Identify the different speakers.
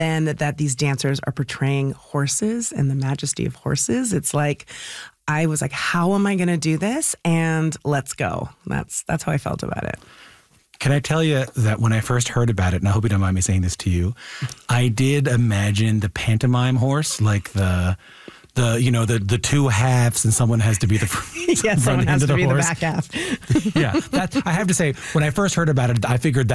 Speaker 1: And that these dancers are portraying horses and the majesty of horses. It's like, I was like, how am I going to do this? And let's go. That's how I felt about it.
Speaker 2: Can I tell you that when I first heard about it, and I hope you don't mind me saying this to you, I did imagine the pantomime horse, like the two halves, and someone has to be the
Speaker 1: yes, someone has to be
Speaker 2: horse.
Speaker 1: the back half.
Speaker 2: Yeah, I have to say, when I first heard about it, I figured that